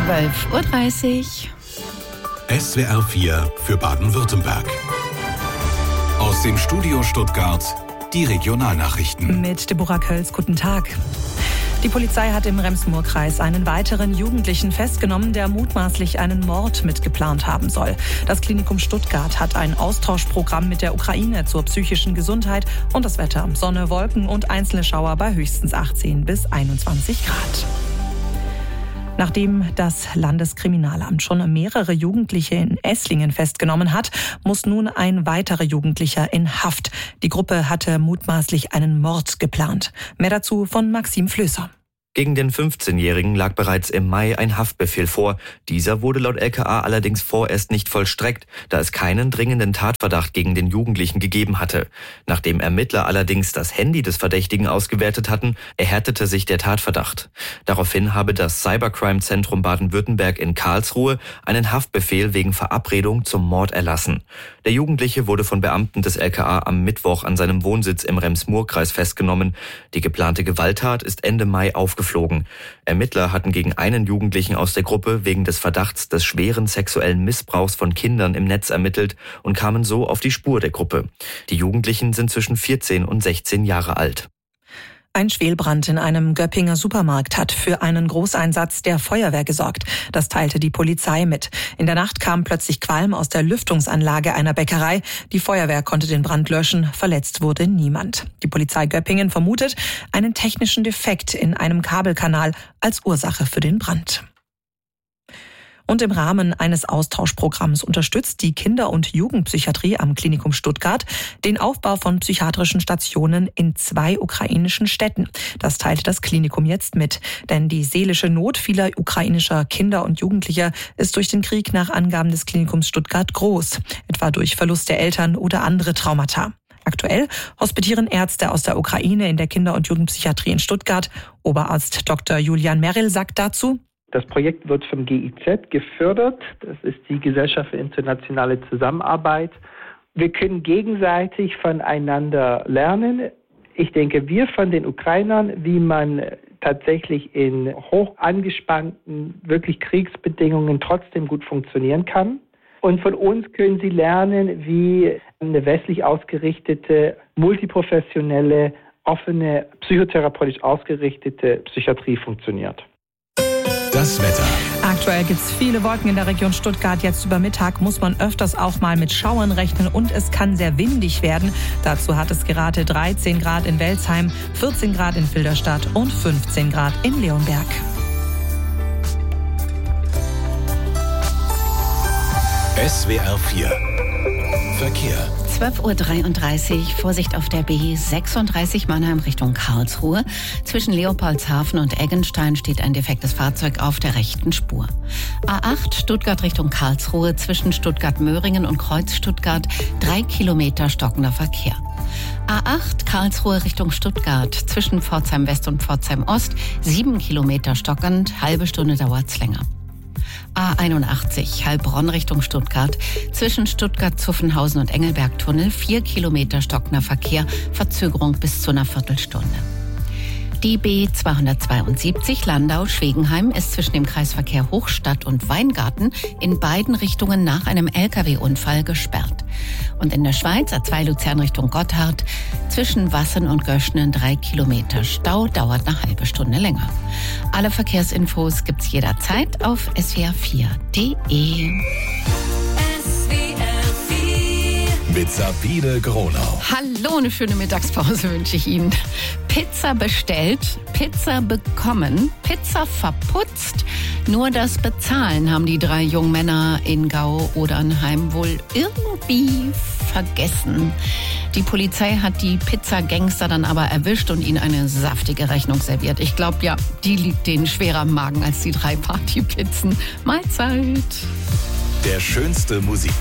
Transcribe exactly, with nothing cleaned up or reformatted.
zwölf Uhr dreißig. S W R vier für Baden-Württemberg. Aus dem Studio Stuttgart die Regionalnachrichten. Mit Deborah Kölz, guten Tag. Die Polizei hat im Rems-Murr-Kreis einen weiteren Jugendlichen festgenommen, der mutmaßlich einen Mord mitgeplant haben soll. Das Klinikum Stuttgart hat ein Austauschprogramm mit der Ukraine zur psychischen Gesundheit und das Wetter. Sonne, Wolken und einzelne Schauer bei höchstens achtzehn bis einundzwanzig Grad. Nachdem das Landeskriminalamt schon mehrere Jugendliche in Esslingen festgenommen hat, muss nun ein weiterer Jugendlicher in Haft. Die Gruppe hatte mutmaßlich einen Mord geplant. Mehr dazu von Maxim Flößer. Gegen den fünfzehnjährigen lag bereits im Mai ein Haftbefehl vor. Dieser wurde laut L K A allerdings vorerst nicht vollstreckt, da es keinen dringenden Tatverdacht gegen den Jugendlichen gegeben hatte. Nachdem Ermittler allerdings das Handy des Verdächtigen ausgewertet hatten, erhärtete sich der Tatverdacht. Daraufhin habe das Cybercrime-Zentrum Baden-Württemberg in Karlsruhe einen Haftbefehl wegen Verabredung zum Mord erlassen. Der Jugendliche wurde von Beamten des L K A am Mittwoch an seinem Wohnsitz im Rems-Murr-Kreis festgenommen. Die geplante Gewalttat ist Ende Mai aufgeflogen. Geflogen. Ermittler hatten gegen einen Jugendlichen aus der Gruppe wegen des Verdachts des schweren sexuellen Missbrauchs von Kindern im Netz ermittelt und kamen so auf die Spur der Gruppe. Die Jugendlichen sind zwischen vierzehn und sechzehn Jahre alt. Ein Schwelbrand in einem Göppinger Supermarkt hat für einen Großeinsatz der Feuerwehr gesorgt. Das teilte die Polizei mit. In der Nacht kam plötzlich Qualm aus der Lüftungsanlage einer Bäckerei. Die Feuerwehr konnte den Brand löschen. Verletzt wurde niemand. Die Polizei Göppingen vermutet einen technischen Defekt in einem Kabelkanal als Ursache für den Brand. Und im Rahmen eines Austauschprogramms unterstützt die Kinder- und Jugendpsychiatrie am Klinikum Stuttgart den Aufbau von psychiatrischen Stationen in zwei ukrainischen Städten. Das teilte das Klinikum jetzt mit. Denn die seelische Not vieler ukrainischer Kinder und Jugendlicher ist durch den Krieg nach Angaben des Klinikums Stuttgart groß, etwa durch Verlust der Eltern oder andere Traumata. Aktuell hospitieren Ärzte aus der Ukraine in der Kinder- und Jugendpsychiatrie in Stuttgart. Oberarzt Doktor Julian Merrill sagt dazu: Das Projekt wird vom G I Z gefördert. Das ist die Gesellschaft für internationale Zusammenarbeit. Wir können gegenseitig voneinander lernen. Ich denke, wir von den Ukrainern, wie man tatsächlich in hoch angespannten, wirklich Kriegsbedingungen trotzdem gut funktionieren kann. Und von uns können sie lernen, wie eine westlich ausgerichtete, multiprofessionelle, offene, psychotherapeutisch ausgerichtete Psychiatrie funktioniert. Das Wetter. Aktuell gibt es viele Wolken in der Region Stuttgart. Jetzt über Mittag muss man öfters auch mal mit Schauern rechnen und es kann sehr windig werden. Dazu hat es gerade dreizehn Grad in Welzheim, vierzehn Grad in Filderstadt und fünfzehn Grad in Leonberg. S W R vier Verkehr. zwölf Uhr dreiunddreißig, Vorsicht auf der B sechsunddreißig Mannheim Richtung Karlsruhe. Zwischen Leopoldshafen und Eggenstein steht ein defektes Fahrzeug auf der rechten Spur. A acht Stuttgart Richtung Karlsruhe, zwischen Stuttgart-Möhringen und Kreuz Stuttgart, drei Kilometer stockender Verkehr. A acht Karlsruhe Richtung Stuttgart, zwischen Pforzheim West und Pforzheim Ost, sieben Kilometer stockend, halbe Stunde dauert's länger. A einundachtzig Heilbronn Richtung Stuttgart, zwischen Stuttgart-Zuffenhausen und Engelberg-Tunnel, vier Kilometer stockender Verkehr, Verzögerung bis zu einer Viertelstunde. Die B zweihundertzweiundsiebzig Landau-Schwegenheim ist zwischen dem Kreisverkehr Hochstadt und Weingarten in beiden Richtungen nach einem L K W-Unfall gesperrt. Und in der Schweiz A zwei Luzern Richtung Gotthard, zwischen Wassen und Göschnen drei Kilometer Stau, dauert eine halbe Stunde länger. Alle Verkehrsinfos gibt's jederzeit auf s w r vier punkt d e. Mit Sabine Gronau. Hallo, eine schöne Mittagspause wünsche ich Ihnen. Pizza bestellt, Pizza bekommen, Pizza verputzt. Nur das Bezahlen haben die drei jungen Männer in Gau-Odernheim wohl irgendwie vergessen. Die Polizei hat die Pizzagangster dann aber erwischt und ihnen eine saftige Rechnung serviert. Ich glaube, ja, die liegt denen schwerer am Magen als die drei Partypizzen. Mahlzeit. Der schönste Musikmix.